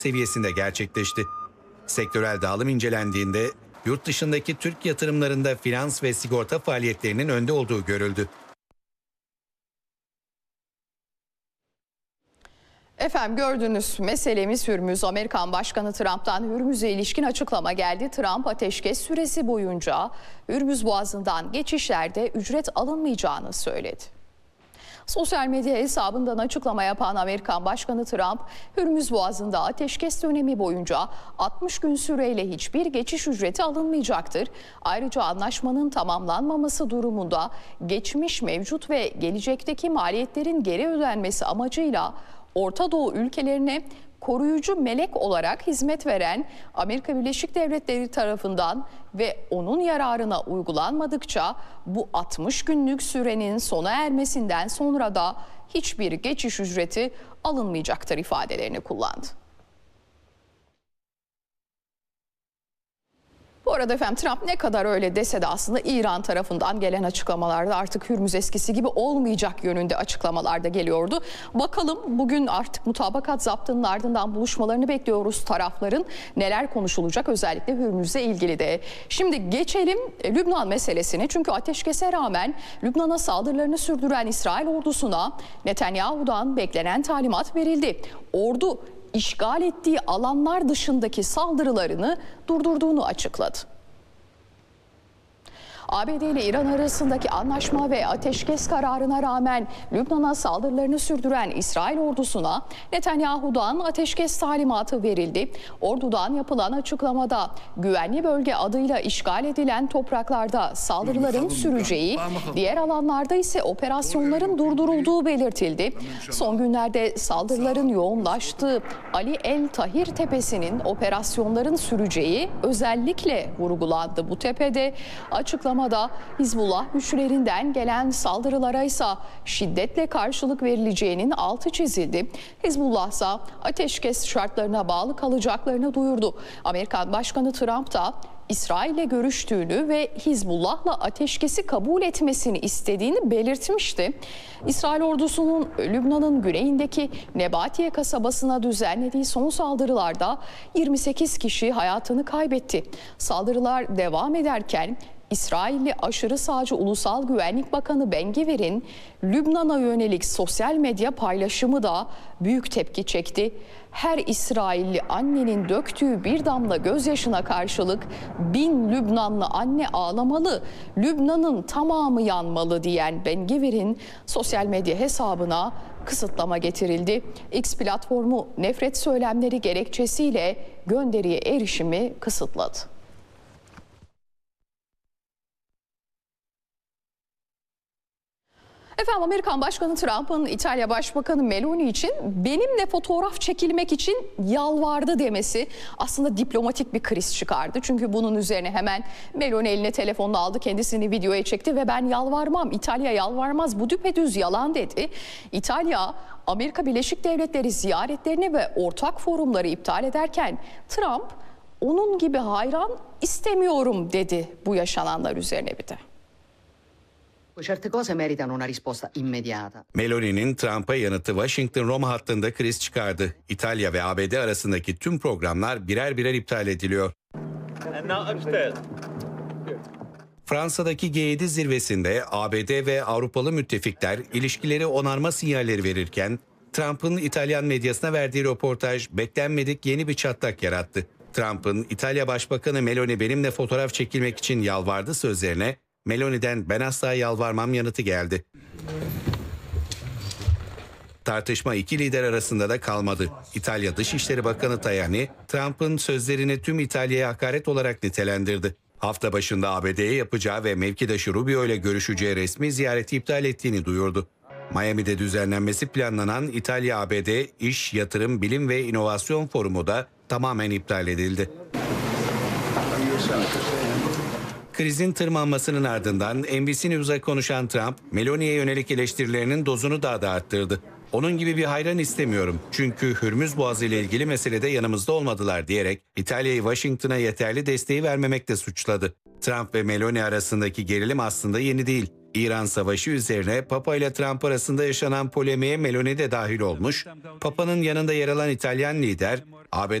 seviyesinde gerçekleşti. Sektörel dağılım incelendiğinde yurt dışındaki Türk yatırımlarında finans ve sigorta faaliyetlerinin önde olduğu görüldü. Efendim gördüğünüz meselemiz Hürmüz. Amerikan Başkanı Trump'tan Hürmüz'e ilişkin açıklama geldi. Trump ateşkes süresi boyunca Hürmüz Boğazı'ndan geçişlerde ücret alınmayacağını söyledi. Sosyal medya hesabından açıklama yapan Amerikan Başkanı Trump, Hürmüz Boğazı'nda ateşkes dönemi boyunca 60 gün süreyle hiçbir geçiş ücreti alınmayacaktır. Ayrıca anlaşmanın tamamlanmaması durumunda geçmiş, mevcut ve gelecekteki maliyetlerin geri ödenmesi amacıyla Orta Doğu ülkelerine koruyucu melek olarak hizmet veren Amerika Birleşik Devletleri tarafından ve onun yararına uygulanmadıkça bu 60 günlük sürenin sona ermesinden sonra da hiçbir geçiş ücreti alınmayacaktır ifadelerini kullandı. Bu arada efendim Trump ne kadar öyle dese de aslında İran tarafından gelen açıklamalarda artık Hürmüz eskisi gibi olmayacak yönünde açıklamalar da geliyordu. Bakalım bugün artık mutabakat zaptının ardından buluşmalarını bekliyoruz tarafların. Neler konuşulacak özellikle Hürmüz'le ilgili de. Şimdi geçelim Lübnan meselesine. Çünkü ateşkese rağmen Lübnan'a saldırılarını sürdüren İsrail ordusuna Netanyahu'dan beklenen talimat verildi. Ordu işgal ettiği alanlar dışındaki saldırılarını durdurduğunu açıkladı. ABD ile İran arasındaki anlaşma ve ateşkes kararına rağmen Lübnan'a saldırılarını sürdüren İsrail ordusuna Netanyahu'dan ateşkes talimatı verildi. Ordudan yapılan açıklamada güvenli bölge adıyla işgal edilen topraklarda saldırıların süreceği, diğer alanlarda ise operasyonların durdurulduğu belirtildi. Son günlerde saldırıların yoğunlaştığı Ali El Tahir tepesinin operasyonların süreceği özellikle vurgulandı. Bu tepede açıklamada Hizbullah güçlerinden gelen saldırılara ise şiddetle karşılık verileceğinin altı çizildi. Hizbullah ise ateşkes şartlarına bağlı kalacaklarını duyurdu. Amerikan Başkanı Trump da İsrail'le görüştüğünü ve Hizbullah'la ateşkesi kabul etmesini istediğini belirtmişti. İsrail ordusunun Lübnan'ın güneyindeki Nebatiye kasabasına düzenlediği son saldırılarda 28 kişi hayatını kaybetti. Saldırılar devam ederken İsrailli aşırı sağcı Ulusal Güvenlik Bakanı Ben Gvir'in Lübnan'a yönelik sosyal medya paylaşımı da büyük tepki çekti. Her İsrailli annenin döktüğü bir damla gözyaşına karşılık 1000 Lübnanlı anne ağlamalı, Lübnan'ın tamamı yanmalı diyen Ben Gvir'in sosyal medya hesabına kısıtlama getirildi. X platformu nefret söylemleri gerekçesiyle gönderiye erişimi kısıtladı. Efendim Amerikan Başkanı Trump'ın İtalya Başbakanı Meloni için benimle fotoğraf çekilmek için yalvardı demesi aslında diplomatik bir kriz çıkardı. Çünkü bunun üzerine hemen Meloni eline telefonunu aldı, kendisini videoya çekti ve ben yalvarmam, İtalya yalvarmaz, bu düpedüz yalan dedi. İtalya, Amerika Birleşik Devletleri ziyaretlerini ve ortak forumları iptal ederken Trump onun gibi hayran istemiyorum dedi bu yaşananlar üzerine bir de. Certe cose meritano una risposta immediata. Meloni'nin Trump'a yanıtı Washington-Roma hattında kriz çıkardı. İtalya ve ABD arasındaki tüm programlar birer birer iptal ediliyor. Fransa'daki G7 zirvesinde ABD ve Avrupalı müttefikler ilişkileri onarma sinyalleri verirken Trump'ın İtalyan medyasına verdiği röportaj beklenmedik yeni bir çatlak yarattı. Trump'ın İtalya Başbakanı Meloni benimle fotoğraf çekilmek için yalvardı sözlerine Meloni'den ben asla yalvarmam yanıtı geldi. Tartışma iki lider arasında da kalmadı. İtalya Dışişleri Bakanı Tajani, Trump'ın sözlerini tüm İtalya'ya hakaret olarak nitelendirdi. Hafta başında ABD'ye yapacağı ve mevkidaşı Rubio ile görüşeceği resmi ziyareti iptal ettiğini duyurdu. Miami'de düzenlenmesi planlanan İtalya-ABD İş, Yatırım, Bilim ve İnovasyon Forumu da tamamen iptal edildi. Krizin tırmanmasının ardından NBC News'a konuşan Trump, Meloni'ye yönelik eleştirilerinin dozunu daha da arttırdı. Onun gibi bir hayran istemiyorum çünkü Hürmüz Boğazı ile ilgili meselede yanımızda olmadılar diyerek İtalya'yı Washington'a yeterli desteği vermemekle suçladı. Trump ve Meloni arasındaki gerilim aslında yeni değil. İran savaşı üzerine Papa ile Trump arasında yaşanan polemiğe Meloni de dahil olmuş. Papa'nın yanında yer alan İtalyan lider, ABD